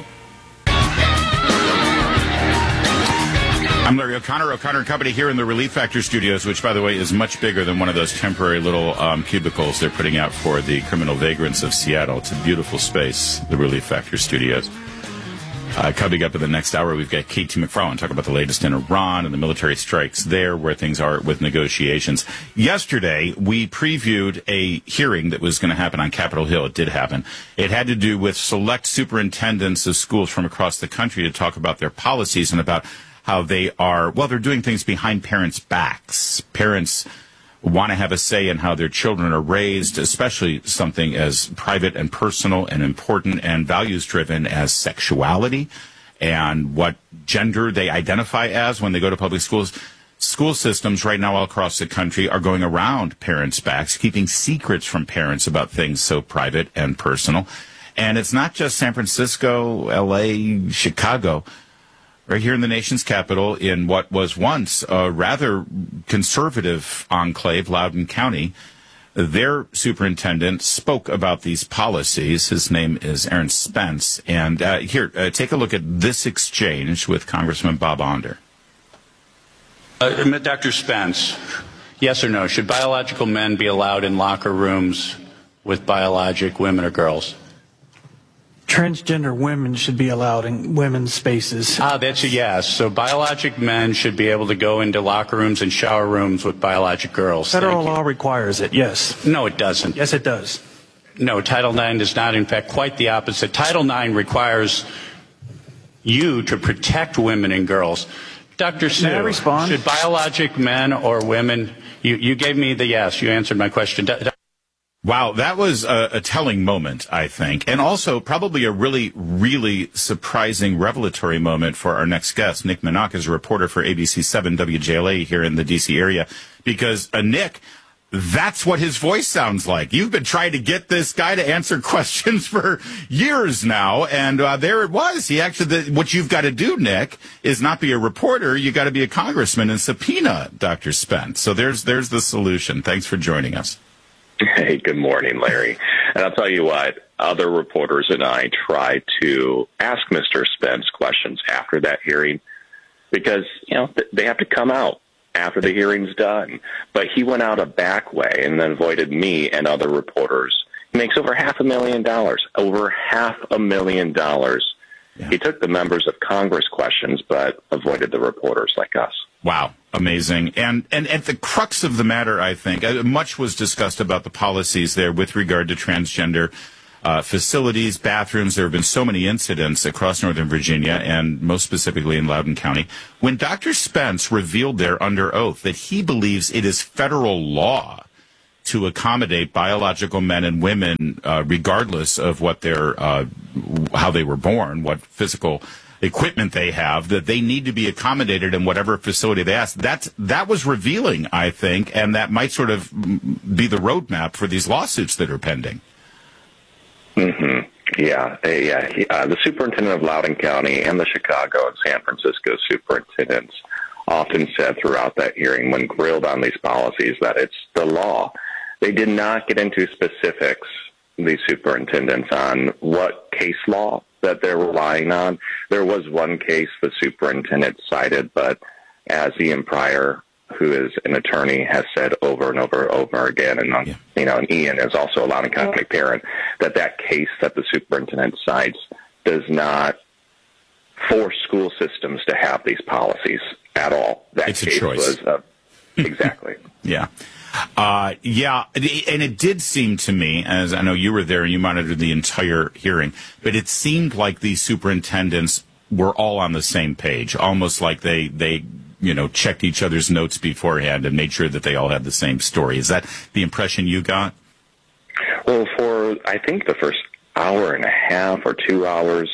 I'm Larry O'Connor and Company here in the Relief Factor Studios, which, by the way, is much bigger than one of those temporary little cubicles they're putting out for the criminal vagrants of Seattle. It's a beautiful space, the Relief Factor Studios. Coming up in the next hour, we've got Katie McFarland talking about the latest in Iran and the military strikes there, where things are with negotiations. Yesterday, we previewed a hearing that was going to happen on Capitol Hill. It did happen. It had to do with select superintendents of schools from across the country to talk about their policies and about how they are, well, they're doing things behind parents' backs. Parents want to have a say in how their children are raised, especially something as private and personal and important and values-driven as sexuality and what gender they identify as when they go to public schools. School systems right now all across the country are going around parents' backs, keeping secrets from parents about things so private and personal. And it's not just San Francisco, L.A., Chicago. Right here in the nation's capital, in what was once a rather conservative enclave, Loudoun County, their superintendent spoke about these policies. His name is Aaron Spence. And here, take a look at this exchange with Congressman Bob Onder. Dr. Spence, yes or no, should biological men be allowed in locker rooms with biologic women or girls? Transgender women should be allowed in women's spaces. That's a yes. So biologic men should be able to go into locker rooms and shower rooms with biologic girls. Federal law requires it, yes. No, it doesn't. Yes, it does. No, Title IX does not. In fact, quite the opposite. Title IX requires you to protect women and girls. Dr. Sue, may I respond? Should biologic men or women, you gave me the yes, you answered my question. Wow, that was a telling moment, I think, and also probably a really, really surprising, revelatory moment for our next guest. Nick Minock is a reporter for ABC 7 WJLA here in the D.C. area, because Nick, that's what his voice sounds like. You've been trying to get this guy to answer questions for years now, and there it was. He actually, what you've got to do, Nick, is not be a reporter. You got to be a congressman and subpoena Dr. Spence. So there's the solution. Thanks for joining us. Hey, good morning, Larry. And I'll tell you what, other reporters and I tried to ask Mr. Spence questions after that hearing because, they have to come out after the hearing's done. But he went out a back way and then avoided me and other reporters. He makes over $500,000, over $500,000. Yeah. He took the members of Congress questions, but avoided the reporters like us. Wow. Amazing. And at the crux of the matter, I think, much was discussed about the policies there with regard to transgender facilities, bathrooms. There have been so many incidents across Northern Virginia and most specifically in Loudoun County. When Dr. Spence revealed there under oath that he believes it is federal law to accommodate biological men and women, regardless of what how they were born, what physical equipment they have, that they need to be accommodated in whatever facility they ask. That was revealing, I think, and that might sort of be the roadmap for these lawsuits that are pending. Mm-hmm. Yeah. The superintendent of Loudoun County and the Chicago and San Francisco superintendents often said throughout that hearing when grilled on these policies that it's the law. They did not get into specifics, these superintendents, on what case law that they're relying on. There was one case the superintendent cited, but as Ian Pryor, who is an attorney, has said over and over again, and and Ian is also a Loudoun County parent, that case that the superintendent cites does not force school systems to have these policies at all. That it's case a choice. Was exactly. Yeah. And it did seem to me, as I know you were there and you monitored the entire hearing, but it seemed like these superintendents were all on the same page, almost like they checked each other's notes beforehand and made sure that they all had the same story. Is that the impression you got? Well, for, I think, the first hour and a half or 2 hours,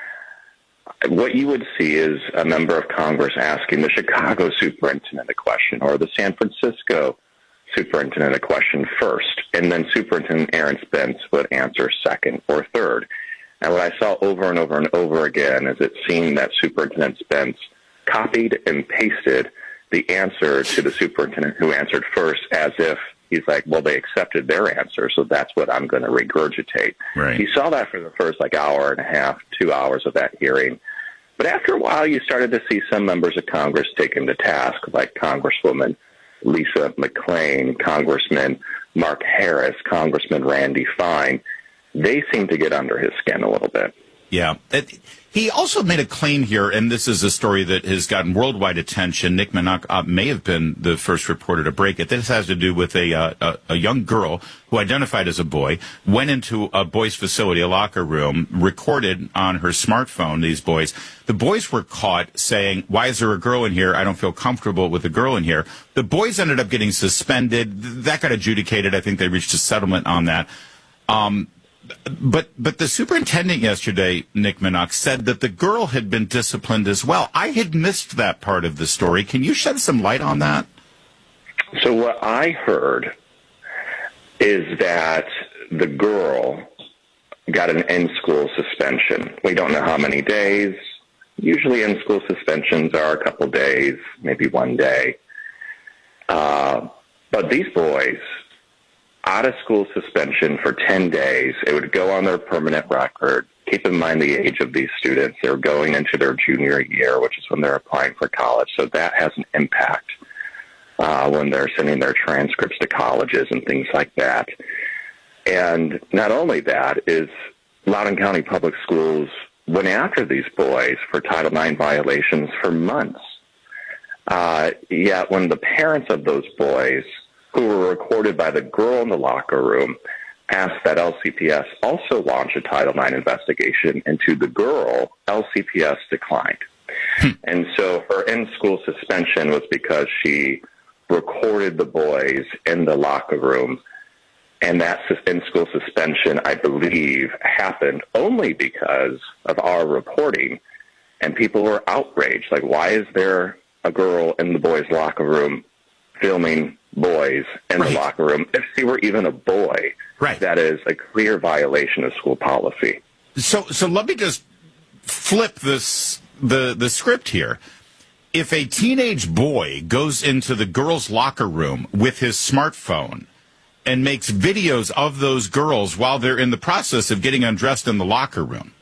what you would see is a member of Congress asking the Chicago superintendent a question or the San Francisco superintendent a question first, and then Superintendent Aaron Spence would answer second or third. And what I saw over and over and over again is it seemed that Superintendent Spence copied and pasted the answer to the superintendent who answered first, as if he's like, well, they accepted their answer, so that's what I'm going to regurgitate. Right. You saw that for the first hour and a half, 2 hours of that hearing. But after a while, you started to see some members of Congress take him to task, like Congresswoman Lisa McClain, Congressman Mark Harris, Congressman Randy Fine. They seem to get under his skin a little bit. Yeah. He also made a claim here, and this is a story that has gotten worldwide attention. Nick Minock may have been the first reporter to break it. This has to do with a young girl who identified as a boy, went into a boys' facility, a locker room, recorded on her smartphone these boys. The boys were caught saying, why is there a girl in here? I don't feel comfortable with a girl in here. The boys ended up getting suspended. That got adjudicated. I think they reached a settlement on that. But the superintendent yesterday, Nick Minock, said that the girl had been disciplined as well. I had missed that part of the story. Can you shed some light on that? So what I heard is that the girl got an in-school suspension. We don't know how many days. Usually in-school suspensions are a couple days, maybe 1 day. But these boys, out-of-school suspension for 10 days. It would go on their permanent record. Keep in mind the age of these students. They're going into their junior year, which is when they're applying for college. So that has an impact when they're sending their transcripts to colleges and things like that. And not only that is Loudoun County Public Schools went after these boys for Title IX violations for months. Yet when the parents of those boys, who were recorded by the girl in the locker room, asked that LCPS also launch a Title IX investigation into the girl, LCPS declined. And so her in-school suspension was because she recorded the boys in the locker room. And that in-school suspension, I believe, happened only because of our reporting. And people were outraged. Like, why is there a girl in the boys' locker room filming boys in the locker room? If she were even a boy, that is a clear violation of school policy. So let me just flip this the script here. If a teenage boy goes into the girls' locker room with his smartphone and makes videos of those girls while they're in the process of getting undressed in the locker room.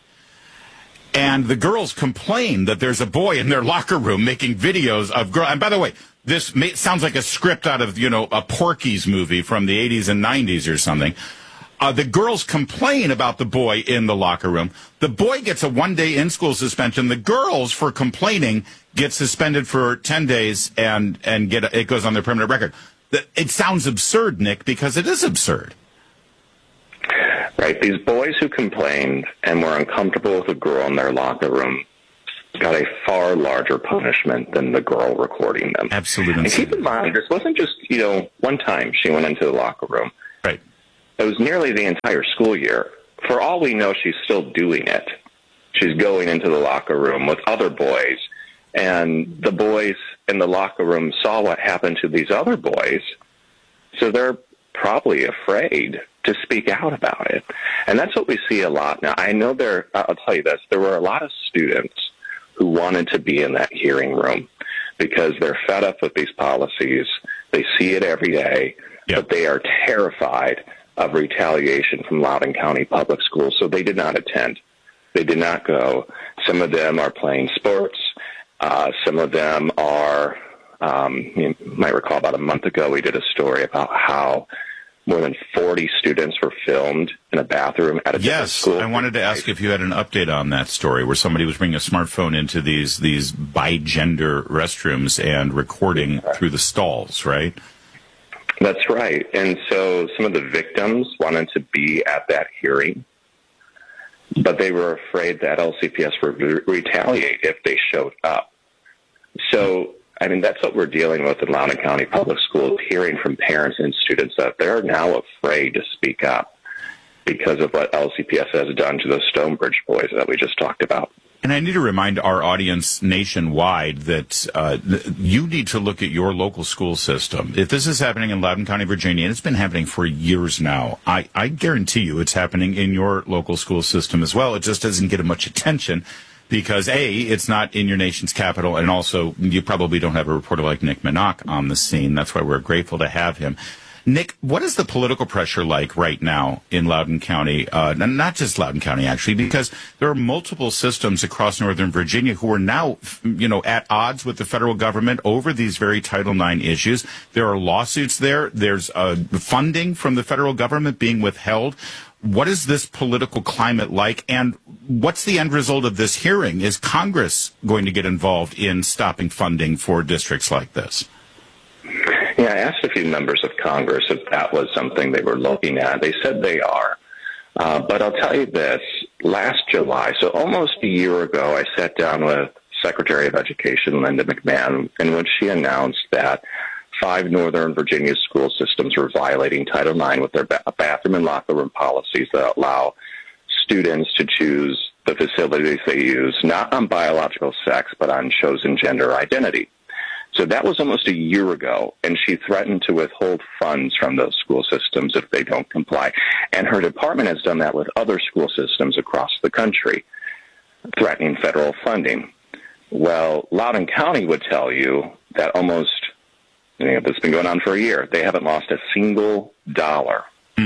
And the girls complain that there's a boy in their locker room making videos of girls. And by the way, this sounds like a script out of, a Porky's movie from the 80s and 90s or something. The girls complain about the boy in the locker room. The boy gets a 1-day in-school suspension. The girls, for complaining, get suspended for 10 days and it goes on their permanent record. It sounds absurd, Nick, because it is absurd. Right. These boys who complained and were uncomfortable with a girl in their locker room got a far larger punishment than the girl recording them. Absolutely. And keep in mind, this wasn't just, one time she went into the locker room. Right. It was nearly the entire school year. For all we know, she's still doing it. She's going into the locker room with other boys, and the boys in the locker room saw what happened to these other boys, so they're probably afraid to speak out about it. And that's what we see a lot now. I know I'll tell you this, there were a lot of students who wanted to be in that hearing room because they're fed up with these policies. They see it every day, but they are terrified of retaliation from Loudoun County Public Schools, so they did not attend. They did not go. Some of them are playing sports. Some of them are, you might recall about a month ago we did a story about how more than 40 students were filmed in a bathroom at a different school. Yes, I wanted to ask if you had an update on that story where somebody was bringing a smartphone into these bi-gender restrooms and recording through the stalls, right? That's right. And so some of the victims wanted to be at that hearing, but they were afraid that LCPS would retaliate if they showed up. So, that's what we're dealing with in Loudoun County Public Schools, hearing from parents and students that they're now afraid to speak up because of what LCPS has done to those Stonebridge boys that we just talked about. And I need to remind our audience nationwide that you need to look at your local school system. If this is happening in Loudoun County, Virginia, and it's been happening for years now, I guarantee you it's happening in your local school system as well. It just doesn't get much attention because, A, it's not in your nation's capital, and also you probably don't have a reporter like Nick Minock on the scene. That's why we're grateful to have him. Nick, what is the political pressure like right now in Loudoun County? Not just Loudoun County, actually, because there are multiple systems across Northern Virginia who are now, at odds with the federal government over these very Title IX issues. There are lawsuits there. There's funding from the federal government being withheld. What is this political climate like, and what's the end result of this hearing? Is Congress going to get involved in stopping funding for districts like this? Yeah, I asked a few members of Congress if that was something they were looking at. They said they are. But I'll tell you this, last July, so almost a year ago, I sat down with Secretary of Education Linda McMahon, in which she announced that 5 Northern Virginia school systems were violating Title IX with their bathroom and locker room policies that allow students to choose the facilities they use, not on biological sex, but on chosen gender identity. So that was almost a year ago, and she threatened to withhold funds from those school systems if they don't comply. And her department has done that with other school systems across the country, threatening federal funding. Well, Loudoun County would tell you that almost, this has been going on for a year, they haven't lost a single dollar.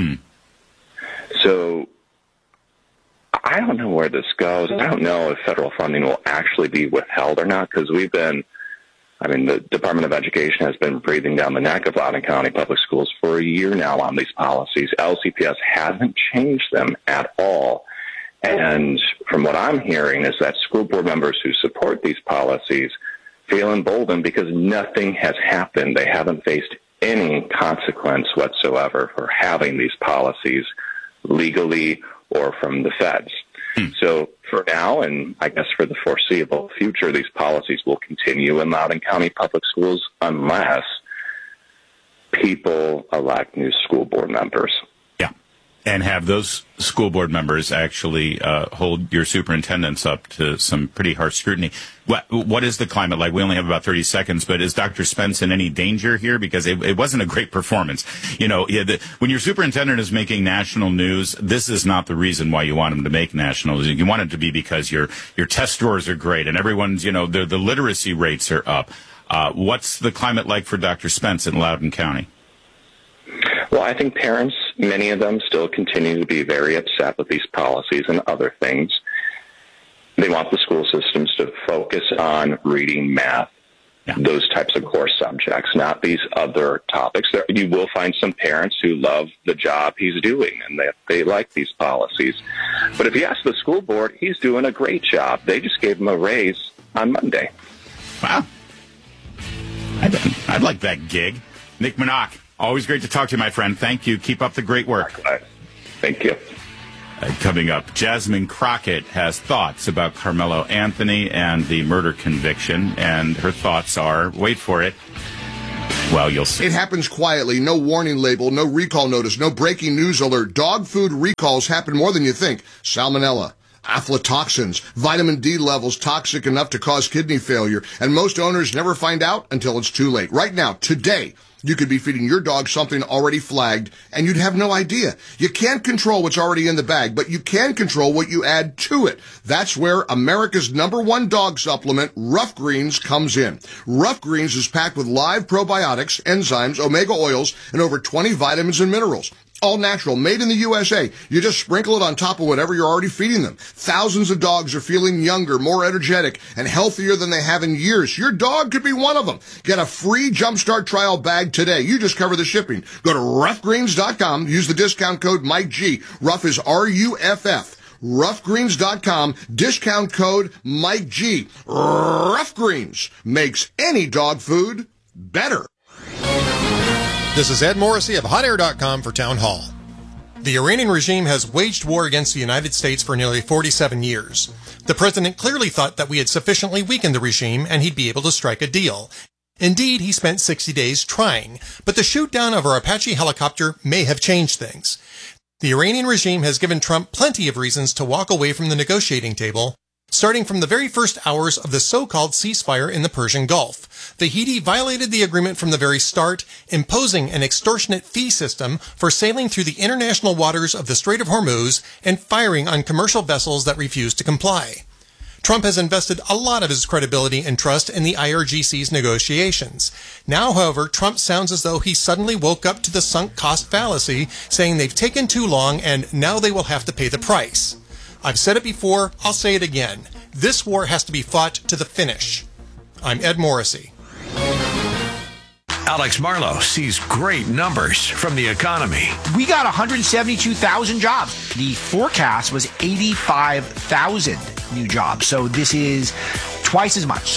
So I don't know where this goes. I don't know if federal funding will actually be withheld or not, because the Department of Education has been breathing down the neck of Loudoun County Public Schools for a year now on these policies. LCPS hasn't changed them at all. And from what I'm hearing is that school board members who support these policies feel emboldened because nothing has happened. They haven't faced any consequence whatsoever for having these policies legally or from the feds. So for now, and I guess for the foreseeable future, these policies will continue in Loudoun County Public Schools unless people elect new school board members. Yeah, and have those school board members actually hold your superintendents up to some pretty harsh scrutiny. What is the climate like? We only have about 30 seconds, but is Dr. Spence in any danger here? Because it wasn't a great performance. When your superintendent is making national news, this is not the reason why you want him to make national news. You want it to be because your test scores are great and everyone's, the literacy rates are up. What's the climate like for Dr. Spence in Loudoun County? Well, I think parents, many of them, still continue to be very upset with these policies and other things. They want the school systems to focus on reading, math, those types of core subjects, not these other topics. You will find some parents who love the job he's doing and they like these policies. But if you ask the school board, he's doing a great job. They just gave him a raise on Monday. Wow. I'd like that gig. Nick Minock, always great to talk to you, my friend. Thank you. Keep up the great work. Thank you. Coming up, Jasmine Crockett has thoughts about Carmelo Anthony and the murder conviction, and her thoughts are, wait for it, well, you'll see. It happens quietly, no warning label, no recall notice, no breaking news alert. Dog food recalls happen more than you think. Salmonella, aflatoxins, vitamin D levels toxic enough to cause kidney failure, and most owners never find out until it's too late. Right now, today, you could be feeding your dog something already flagged, and you'd have no idea. You can't control what's already in the bag, but you can control what you add to it. That's where America's #1 dog supplement, Rough Greens, comes in. Rough Greens is packed with live probiotics, enzymes, omega oils, and over 20 vitamins and minerals. All natural, made in the USA. You just sprinkle it on top of whatever you're already feeding them. Thousands of dogs are feeling younger, more energetic, and healthier than they have in years. Your dog could be one of them. Get a free Jumpstart trial bag today. You just cover the shipping. Go to roughgreens.com. Use the discount code Mike G. Rough is RUFF. Roughgreens.com. Discount code Mike G. Rough Greens makes any dog food better. This is Ed Morrissey of HotAir.com for Town Hall. The Iranian regime has waged war against the United States for nearly 47 years. The president clearly thought that we had sufficiently weakened the regime and he'd be able to strike a deal. Indeed, he spent 60 days trying, but the shoot down of our Apache helicopter may have changed things. The Iranian regime has given Trump plenty of reasons to walk away from the negotiating table, starting from the very first hours of the so-called ceasefire in the Persian Gulf. The Houthi violated the agreement from the very start, imposing an extortionate fee system for sailing through the international waters of the Strait of Hormuz and firing on commercial vessels that refused to comply. Trump has invested a lot of his credibility and trust in the IRGC's negotiations. Now, however, Trump sounds as though he suddenly woke up to the sunk cost fallacy, saying they've taken too long and now they will have to pay the price. I've said it before, I'll say it again. This war has to be fought to the finish. I'm Ed Morrissey. Alex Marlowe sees great numbers from the economy. We got 172,000 jobs. The forecast was 85,000 new jobs. So this is twice as much.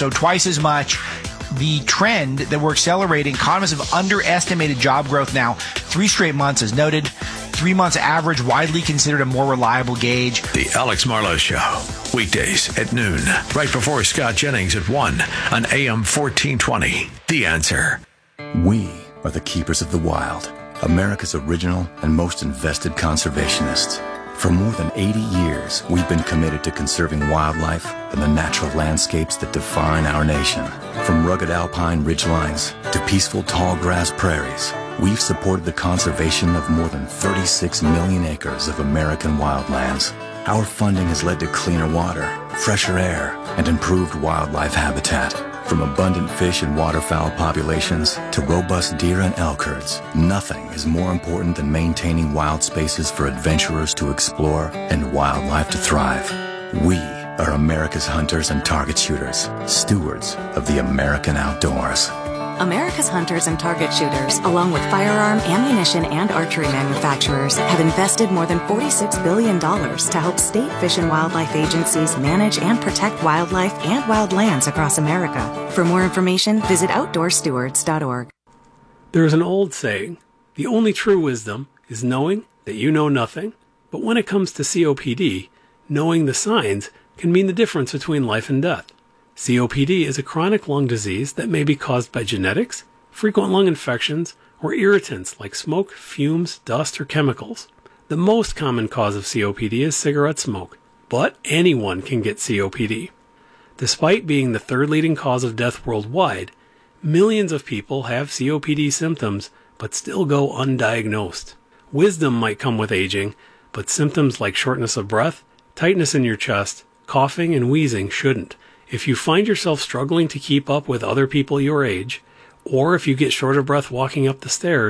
The trend that we're accelerating, economists have underestimated job growth now 3 straight months, as noted. 3 months average, widely considered a more reliable gauge. The Alex Marlowe Show, weekdays at noon, right before Scott Jennings at 1 on AM 1420. The Answer. We are the keepers of the wild, America's original and most invested conservationists. For more than 80 years, we've been committed to conserving wildlife and the natural landscapes that define our nation. From rugged alpine ridgelines to peaceful tall grass prairies, we've supported the conservation of more than 36 million acres of American wildlands. Our funding has led to cleaner water, fresher air, and improved wildlife habitat. From abundant fish and waterfowl populations to robust deer and elk herds, nothing is more important than maintaining wild spaces for adventurers to explore and wildlife to thrive. We are America's hunters and target shooters, stewards of the American outdoors. America's hunters and target shooters, along with firearm, ammunition, and archery manufacturers, have invested more than $46 billion to help state fish and wildlife agencies manage and protect wildlife and wildlands across America. For more information, visit OutdoorStewards.org. There is an old saying, the only true wisdom is knowing that you know nothing. But when it comes to COPD, knowing the signs can mean the difference between life and death. COPD is a chronic lung disease that may be caused by genetics, frequent lung infections, or irritants like smoke, fumes, dust, or chemicals. The most common cause of COPD is cigarette smoke, but anyone can get COPD. Despite being the third leading cause of death worldwide, millions of people have COPD symptoms but still go undiagnosed. Wisdom might come with aging, but symptoms like shortness of breath, tightness in your chest, coughing, and wheezing shouldn't. If you find yourself struggling to keep up with other people your age, or if you get short of breath walking up the stairs,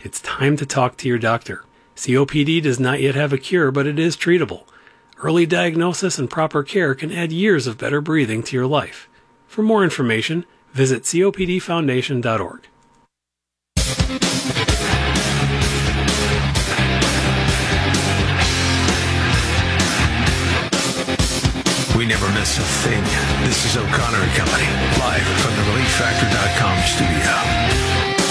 It's time to talk to your doctor. COPD does not yet have a cure, but it is treatable. Early diagnosis and proper care can add years of better breathing to your life. For more information, visit copdfoundation.org. We never miss a thing. This is O'Connor and Company, live from the ReliefFactor.com studio.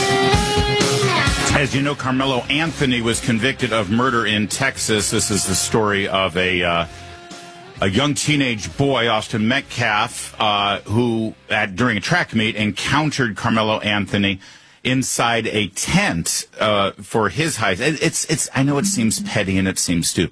As you know, Carmelo Anthony was convicted of murder in Texas. This is the story of a young teenage boy, Austin Metcalf, who during a track meet encountered Carmelo Anthony inside a tent for his heist. I know it seems petty and it seems stupid.